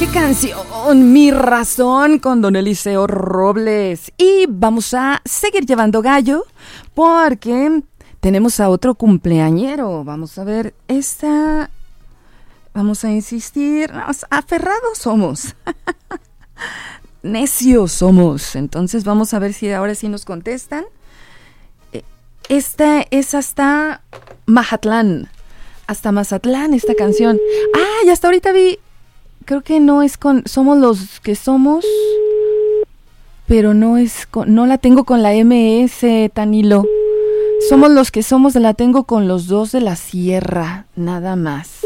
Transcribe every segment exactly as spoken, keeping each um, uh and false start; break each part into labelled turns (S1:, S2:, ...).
S1: qué canción, Mi Razón, con don Eliseo Robles. Y vamos a seguir llevando gallo porque tenemos a otro cumpleañero. Vamos a ver, esta... Vamos a insistir, aferrados somos, necios somos. Entonces vamos a ver si ahora sí nos contestan. Esta es hasta Mazatlán, hasta Mazatlán esta canción. Ah, y hasta ahorita vi, creo que no es con, somos los que somos, pero no es con, no la tengo con la M S, Tanilo. Somos los que somos, la tengo con los dos de la sierra, nada más.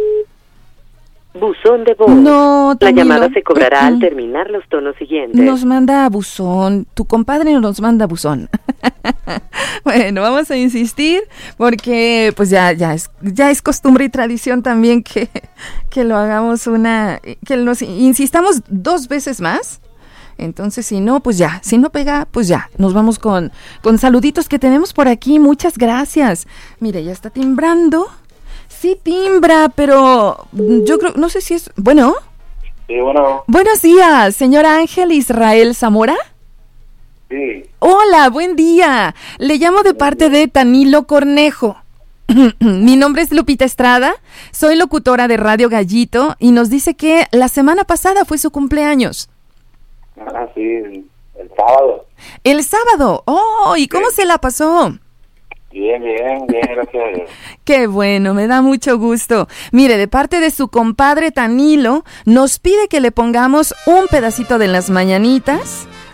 S2: Buzón de voz.
S1: No,
S2: la llamada se cobrará al terminar los tonos siguientes.
S1: Nos manda a buzón. Tu compadre nos manda a buzón. Bueno, vamos a insistir porque pues ya ya es ya es costumbre y tradición también que que lo hagamos una que nos insistamos dos veces más. Entonces, si no, pues ya, si no pega, pues ya. Nos vamos con con saluditos que tenemos por aquí. Muchas gracias. Mire, ya está timbrando. Sí timbra, pero yo creo, no sé si es... Bueno.
S3: Sí, bueno.
S1: Buenos días, señora Ángel Israel Zamora.
S3: Sí.
S1: Hola, buen día. Le llamo de parte de Tanilo Cornejo. Mi nombre es Lupita Estrada, soy locutora de Radio Gallito y nos dice que la semana pasada fue su cumpleaños.
S3: Ah, sí, el, el sábado.
S1: El sábado. Oh, ¿y cómo sí. se la pasó?
S3: Bien, bien, bien, gracias a Dios.
S1: Qué bueno, me da mucho gusto. Mire, de parte de su compadre Tanilo, nos pide que le pongamos un pedacito de Las Mañanitas